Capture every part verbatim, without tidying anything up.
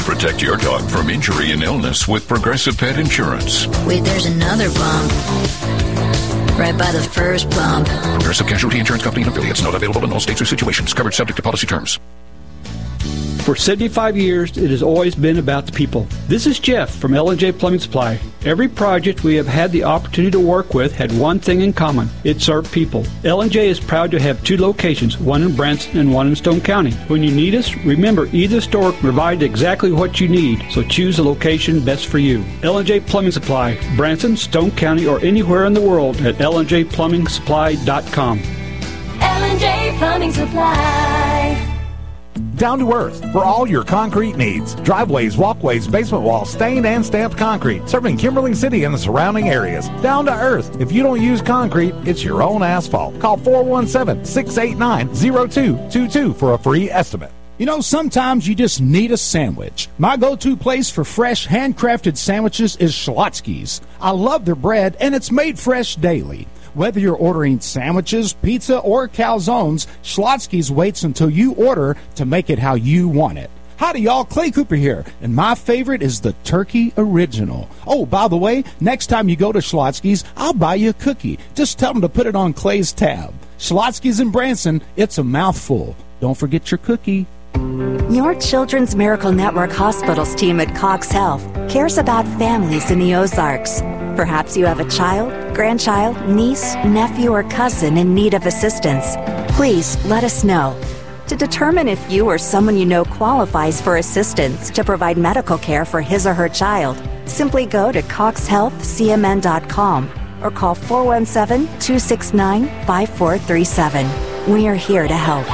Protect your dog from injury and illness with Progressive Pet Insurance. Wait, there's another bump. Right by the first bump. Progressive Casualty Insurance Company and affiliates. Not available in all states or situations. Coverage subject to policy terms. For seventy-five years, it has always been about the people. This is Jeff from L and J Plumbing Supply. Every project we have had the opportunity to work with had one thing in common. It served people. L and J is proud to have two locations, one in Branson and one in Stone County. When you need us, remember either store provides exactly what you need, so choose the location best for you. L and J Plumbing Supply, Branson, Stone County, or anywhere in the world at L and J plumbing supply dot com. L and J Plumbing Supply. Down to earth for all your concrete needs. Driveways, walkways, basement walls, stained and stamped concrete, serving Kimberly City and the surrounding areas. Down to earth. If you don't use concrete, it's your own asphalt. Call four one seven, six eight nine, zero two two two for a free estimate. You know, sometimes you just need a sandwich. My go-to place for fresh, handcrafted sandwiches is Schlotzsky's. I love their bread, and it's made fresh daily. Whether you're ordering sandwiches, pizza, or calzones, Schlotzsky's waits until you order to make it how you want it. Howdy, y'all. Clay Cooper here, and my favorite is the Turkey Original. Oh, by the way, next time you go to Schlotzsky's, I'll buy you a cookie. Just tell them to put it on Clay's tab. Schlotzsky's in Branson, it's a mouthful. Don't forget your cookie. Your Children's Miracle Network Hospitals team at Cox Health cares about families in the Ozarks. Perhaps you have a child, grandchild, niece, nephew, or cousin in need of assistance. Please let us know. To determine if you or someone you know qualifies for assistance to provide medical care for his or her child, simply go to cox health c m n dot com or call four one seven, two six nine, five four three seven. We are here to help.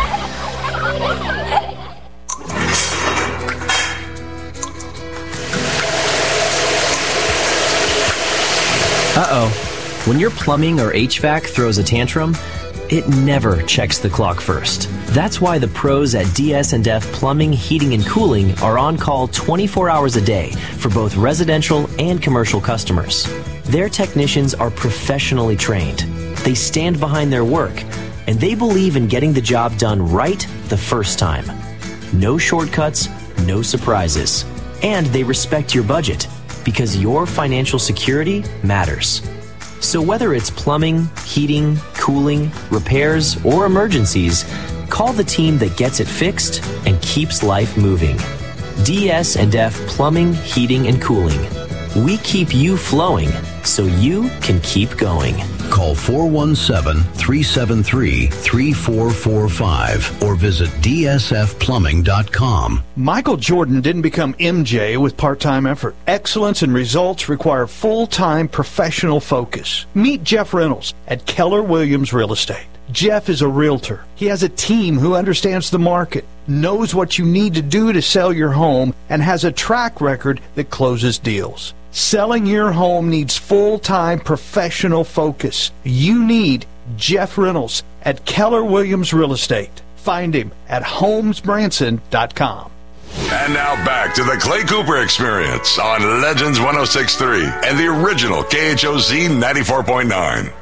Uh-oh. When your plumbing or H V A C throws a tantrum, it never checks the clock first. That's why the pros at D S and F Plumbing, Heating, and Cooling are on call twenty-four hours a day for both residential and commercial customers. Their technicians are professionally trained. They stand behind their work, and they believe in getting the job done right the first time. No shortcuts, no surprises. And they respect your budget, because your financial security matters. So whether it's plumbing, heating, cooling, repairs, or emergencies, call the team that gets it fixed and keeps life moving. D S and F Plumbing, Heating, and Cooling. We keep you flowing so you can keep going. Call four one seven, three seven three, three four four five or visit d s f plumbing dot com. Michael Jordan didn't become M J with part-time effort. Excellence and results require full-time professional focus. Meet Jeff Reynolds at Keller Williams Real Estate. Jeff is a realtor. He has a team who understands the market, knows what you need to do to sell your home, and has a track record that closes deals. Selling your home needs full-time professional focus. You need Jeff Reynolds at Keller Williams Real Estate. Find him at homes branson dot com. And now back to the Clay Cooper Experience on Legends one oh six point three and the original K H O Z ninety-four point nine.